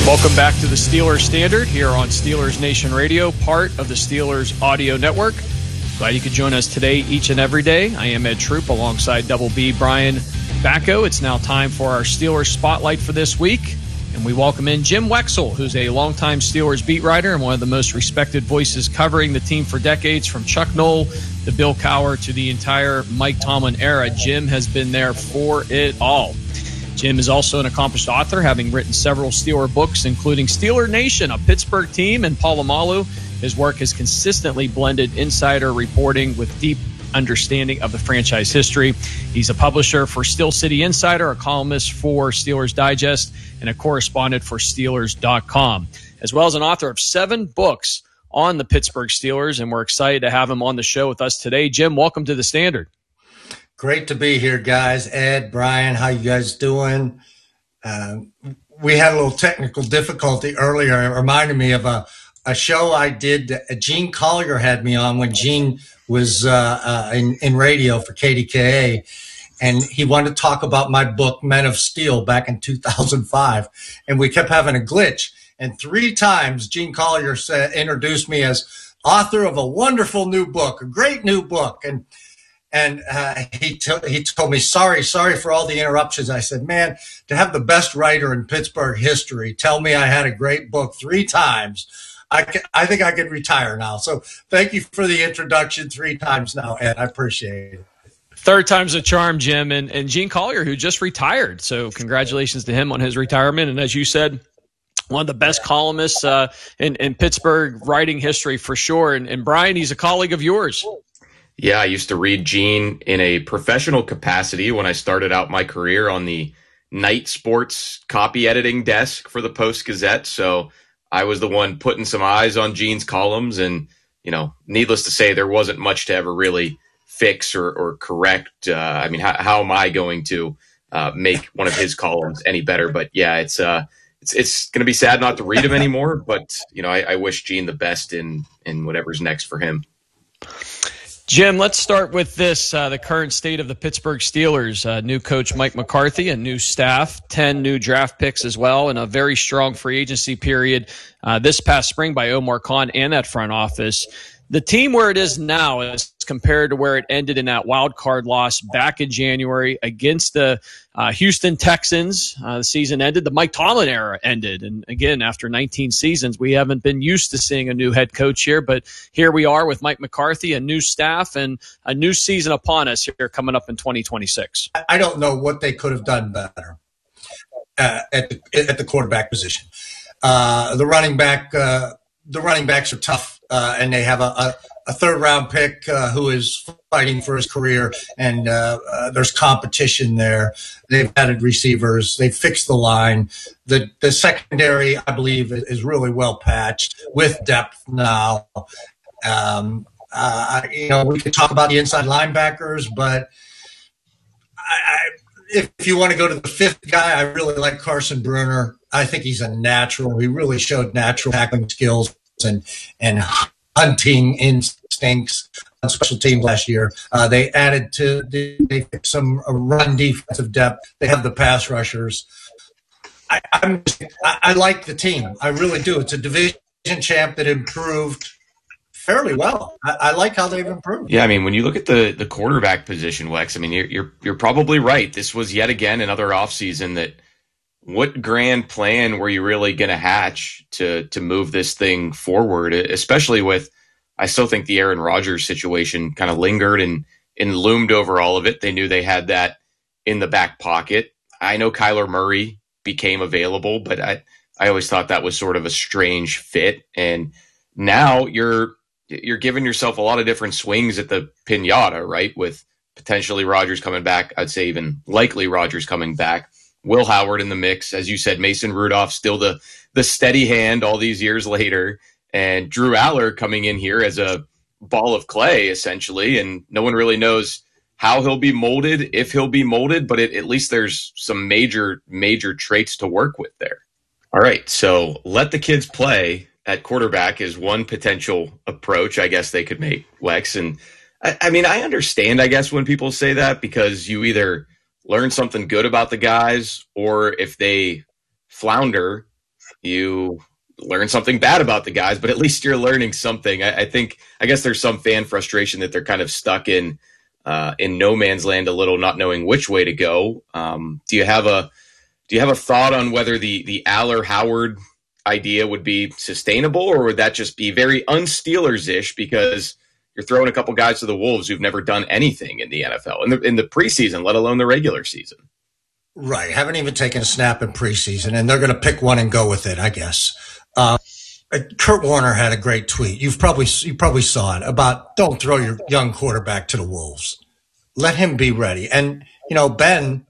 Welcome back to the Steelers Standard here on Steelers Nation Radio, part of the Steelers Audio Network. Glad you could join us today, each and every day. I am Ed Troop alongside Double B Brian Bacco. It's now time for our Steelers Spotlight for this week, and we welcome in Jim Wexell, who's a longtime Steelers beat writer and one of the most respected voices covering the team for decades, from Chuck Noll to Bill Cowher to the entire Mike Tomlin era. Jim has been there for it all. Jim is also an accomplished author, having written several Steeler books, including Steeler Nation, a Pittsburgh team, and Polamalu. His work has consistently blended insider reporting with deep understanding of the franchise history. He's a publisher for Steel City Insider, a columnist for Steelers Digest, and a correspondent for Steelers.com, as well as an author of 7 books on the Pittsburgh Steelers, and we're excited to have him on the show with us today. Jim, welcome to the Standard. Great to be here, guys. Ed, Brian, how you guys doing? We had a little technical difficulty earlier. It reminded me of a show I did. Gene Collier had me on when Gene was in radio for KDKA, and he wanted to talk about my book, Men of Steel, back in 2005, and we kept having a glitch. And 3 times Gene Collier introduced me as author of a wonderful new book, a great new book, and he told me, sorry for all the interruptions. I said, man, to have the best writer in Pittsburgh history tell me I had a great book 3 times, I think I could retire now. So thank you for the introduction 3 times now, Ed. I appreciate it. 3rd time's a charm, Jim. And Gene Collier, who just retired. So congratulations to him on his retirement. And as you said, one of the best columnists in Pittsburgh writing history for sure. And Brian, he's a colleague of yours. Yeah, I used to read Gene in a professional capacity when I started out my career on the night sports copy editing desk for the Post-Gazette. So I was the one putting some eyes on Gene's columns. And, you know, needless to say, there wasn't much to ever really fix or correct. I mean, how am I going to make one of his columns any better? But, yeah, it's going to be sad not to read him anymore. But, you know, I wish Gene the best in whatever's next for him. Jim, let's start with this, the current state of the Pittsburgh Steelers. New coach Mike McCarthy, a new staff, 10 new draft picks as well, and a very strong free agency period this past spring by Omar Khan and that front office. The team where it is now as compared to where it ended in that wild card loss back in January against the Houston Texans. The season ended. The Mike Tomlin era ended. And again, after 19 seasons, we haven't been used to seeing a new head coach here. But here we are with Mike McCarthy, a new staff, and a new season upon us here coming up in 2026. I don't know what they could have done better at the quarterback position. The running backs are tough. And they have a 3rd round pick who is fighting for his career, and there's competition there. They've added receivers. They've fixed the line. The secondary, I believe, is really well patched with depth now. We could talk about the inside linebackers, but if you want to go to the 5th guy, I really like Carson Bruner. I think he's a natural. He really showed natural tackling skills and hunting instincts on special teams last year. They fixed some run defensive depth. They have the pass rushers. I like the team. I really do. It's a division champ that improved fairly well. I like how they've improved. Yeah, I mean, when you look at the quarterback position, Wex, I mean, you're probably right. This was yet again another offseason that. What grand plan were you really going to hatch to move this thing forward, especially with, I still think the Aaron Rodgers situation kind of lingered and loomed over all of it. They knew they had that in the back pocket. I know Kyler Murray became available, but I always thought that was sort of a strange fit. And now you're giving yourself a lot of different swings at the pinata, right? With potentially Rodgers coming back. I'd say even likely Rodgers coming back. Will Howard in the mix. As you said, Mason Rudolph still the steady hand all these years later. And Drew Aller coming in here as a ball of clay, essentially. And no one really knows how he'll be molded, if he'll be molded, but at least there's some major traits to work with there. All right, so let the kids play at quarterback is one potential approach I guess they could make, Wex. And I mean, I understand, I guess, when people say that, because you either learn something good about the guys, or if they flounder, you learn something bad about the guys, but at least you're learning something. I guess there's some fan frustration that they're kind of stuck in no man's land a little, not knowing which way to go. Do you have a thought on whether the Aller Howard idea would be sustainable, or would that just be very un-Steelers-ish because you're throwing a couple guys to the Wolves who've never done anything in the NFL in the preseason, let alone the regular season? Right. Haven't even taken a snap in preseason, and they're going to pick one and go with it, I guess. Kurt Warner had a great tweet. You probably saw it about don't throw your young quarterback to the Wolves. Let him be ready. And, Ben